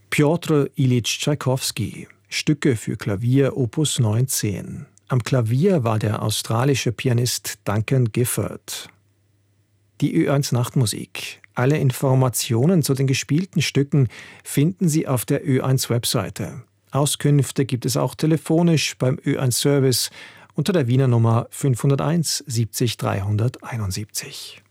Pjotr Ilyich Tschaikowski, Stücke für Klavier Opus 19. Am Klavier war der australische Pianist Duncan Gifford. Die Ö1 Nachtmusik. Alle Informationen zu den gespielten Stücken finden Sie auf der Ö1 Webseite. Auskünfte gibt es auch telefonisch beim Ö1 Service unter der Wiener Nummer 501 70 371.